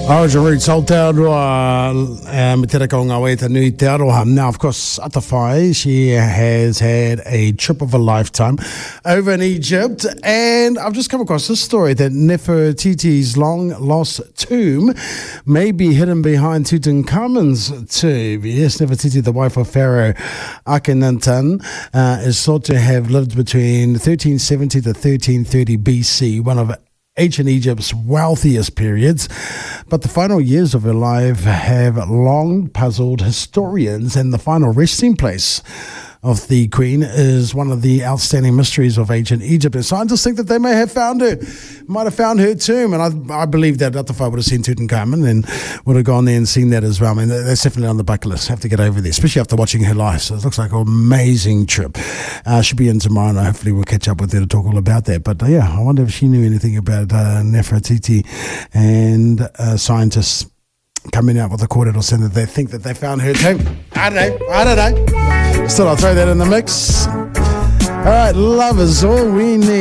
Origin roots Aotearoa me te reka o ngā weta nui te aroha. Now, of course, Atawhai, she has had a trip of a lifetime over in Egypt, and I've just come across this story that Nefertiti's long-lost tomb may be hidden behind Tutankhamun's tomb. Yes, Nefertiti, the wife of Pharaoh Akhenaten, is thought to have lived between 1370 to 1330 BC, one of ancient Egypt's wealthiest periods, but the final years of her life have long puzzled historians, and the final resting place of the Queen is one of the outstanding mysteries of ancient Egypt. And scientists think that they might have found her tomb, and I believe that Atawhai would have seen Tutankhamun and would have gone there and seen that as well. I mean, that's definitely on the bucket list. Have to get over there, especially after watching her life. So it looks like an amazing trip. She'll be in tomorrow, and hopefully we'll catch up with her to talk all about that. But yeah, I wonder if she knew anything about Nefertiti, and scientists coming out with a kōrero saying that they think that they found her tomb. I don't know. Still, I'll throw that in the mix. All right, love is all we need.